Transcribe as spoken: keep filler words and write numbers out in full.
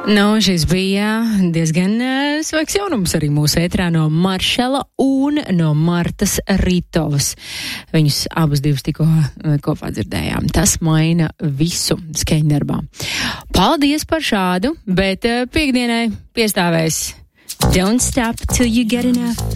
Nu, šis bija diezgan uh, svaigs jaunums arī mūsu ētrā no Maršala un no Martas Ritovas. Viņus abus divus tikko uh, kopā dzirdējām. Tas maina visu skaņdarbā. Paldies par šādu, bet uh, piekdienai piestāvēs Don't Stop Till You Get Enough.